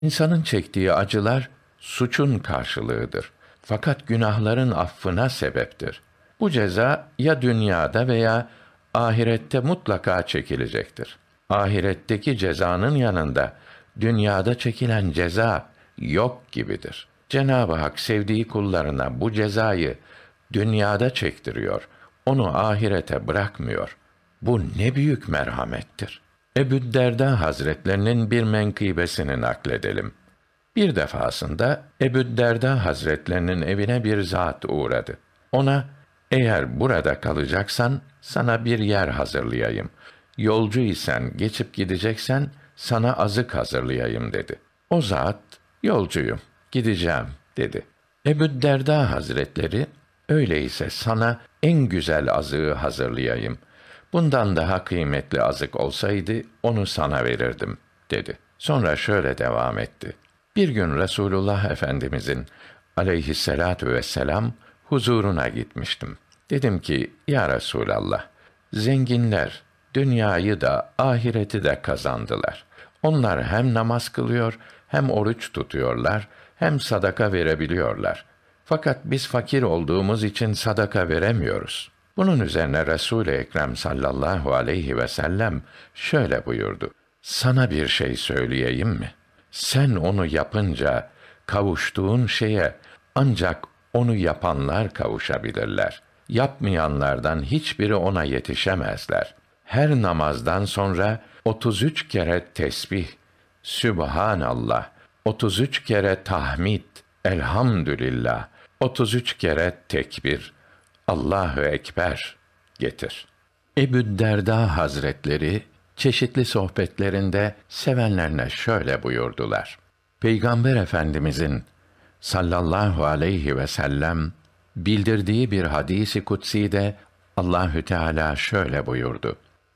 İnsanın çektiği acılar suçun karşılığıdır. Fakat günahların affına sebeptir. Bu ceza ya dünyada veya ahirette mutlaka çekilecektir. Ahiretteki cezanın yanında dünyada çekilen ceza yok gibidir. Cenab-ı Hak sevdiği kullarına bu cezayı dünyada çektiriyor. Onu ahirete bırakmıyor. Bu ne büyük merhamettir. Ebu'd-Derda Hazretlerinin bir menkıbesini nakledelim. Bir defasında Ebu'd-Derda Hazretlerinin evine bir zat uğradı. Ona, eğer burada kalacaksan sana bir yer hazırlayayım. Yolcu isen, geçip gideceksen sana azık hazırlayayım dedi. O zat, yolcuyum, gideceğim dedi. Ebu'd-Derda Hazretleri, öyleyse sana en güzel azığı hazırlayayım. Bundan daha kıymetli azık olsaydı onu sana verirdim dedi. Sonra şöyle devam etti. Bir gün Resulullah Efendimizin aleyhisselatu vesselam huzuruna gitmiştim. Dedim ki, ya Resulallah, zenginler dünyayı da ahireti de kazandılar. Onlar hem namaz kılıyor, hem oruç tutuyorlar, hem sadaka verebiliyorlar. Fakat biz fakir olduğumuz için sadaka veremiyoruz. Bunun üzerine Resul-i Ekrem sallallahu aleyhi ve sellem şöyle buyurdu. Sana bir şey söyleyeyim mi? Sen onu yapınca kavuştuğun şeye ancak onu yapanlar kavuşabilirler. Yapmayanlardan hiçbiri ona yetişemezler. Her namazdan sonra 33 kere tesbih, Sübhanallah, 33 kere tahmid, Elhamdülillah, 33 kere tekbir, Allahu Ekber getir. Ebu'd-Derda Hazretleri çeşitli sohbetlerinde sevenlerine şöyle buyurdular. Peygamber Efendimizin sallallahu aleyhi ve sellem bildirdiği bir hadisi kutsi'de Allahü Teala şöyle buyurdu.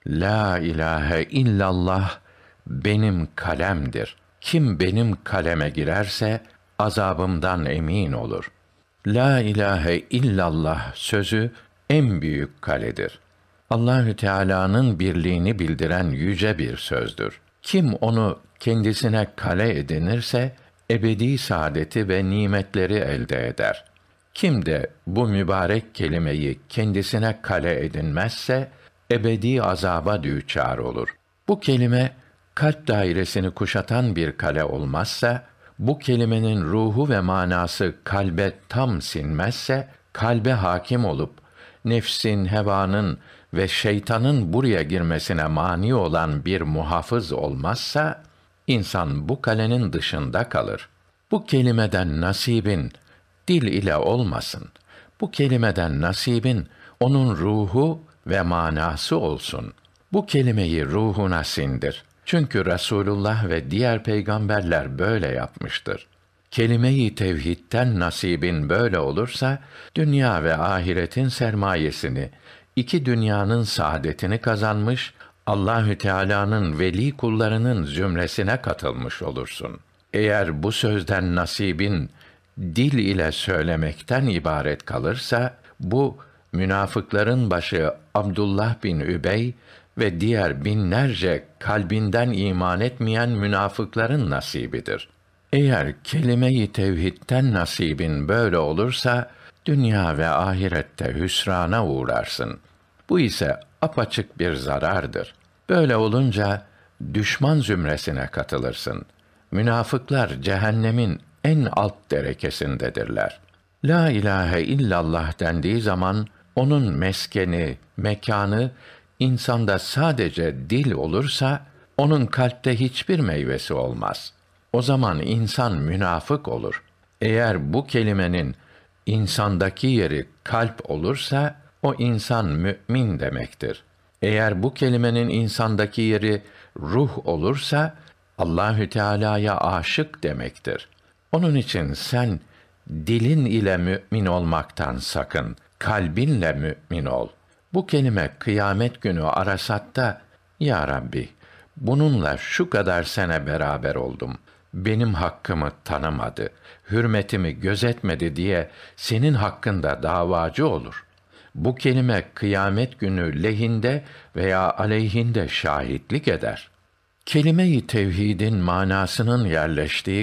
La ilahe illallah benim kalemdir. Kim benim kaleme girerse azabımdan emin olur. La ilahe illallah sözü en büyük kaledir. Allahü Teala'nın birliğini bildiren yüce bir sözdür. Kim onu kendisine kale edinirse ebedi saadeti ve nimetleri elde eder. Kim de bu mübarek kelimeyi kendisine kale edinmezse ebedi azaba düçar olur. Bu kelime kalp dairesini kuşatan bir kale olmazsa, bu kelimenin ruhu ve manası kalbe tam sinmezse, kalbe hakim olup nefsin, hevanın ve şeytanın buraya girmesine mani olan bir muhafız olmazsa, insan bu kalenin dışında kalır. Bu kelimeden nasibin dil ile olmasın. Bu kelimeden nasibin onun ruhu ve manası olsun. Bu kelimeyi ruhuna sindir. Çünkü Resulullah ve diğer peygamberler böyle yapmıştır. Kelime-i tevhidten nasibin böyle olursa, dünya ve ahiretin sermayesini, iki dünyanın saadetini kazanmış, Allahü Teala'nın veli kullarının zümresine katılmış olursun. Eğer bu sözden nasibin dil ile söylemekten ibaret kalırsa, bu münafıkların başı Abdullah bin Übey ve diğer binlerce kalbinden iman etmeyen münafıkların nasibidir. Eğer kelime-i tevhidten nasibin böyle olursa, dünya ve ahirette hüsrana uğrarsın. Bu ise apaçık bir zarardır. Böyle olunca düşman zümresine katılırsın. Münafıklar cehennemin en alt derekesindedirler. La ilahe illallah dendiği zaman onun meskeni, mekanı insanda sadece dil olursa onun kalpte hiçbir meyvesi olmaz. O zaman insan münafık olur. Eğer bu kelimenin insandaki yeri kalp olursa o insan mümin demektir. Eğer bu kelimenin insandaki yeri ruh olursa Allahü Teala'ya aşık demektir. Onun için sen dilin ile mümin olmaktan sakın, kalbinle mümin ol. Bu kelime kıyamet günü Arasat'ta, Ya Rabbi, bununla şu kadar sene beraber oldum. Benim hakkımı tanımadı, hürmetimi gözetmedi diye senin hakkında davacı olur. Bu kelime kıyamet günü lehinde veya aleyhinde şahitlik eder. kelime-i tevhidin manasının yerleştiği